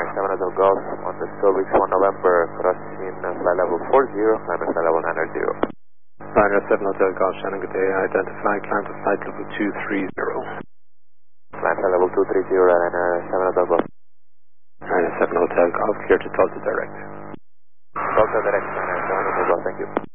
7 Hotel Golf on the Stobix 1 November, crossing flight level 40, climb flight level 900. Ryanair 7 Hotel Golf, Shannon, good day. Identify, climb to flight level 230. Climb flight level 230, Ryanair 7 Hotel Golf. Ryanair 7 Hotel Golf, clear to Tulsa direct. Tulsa direct, Ryanair 7 Hotel Golf, thank you.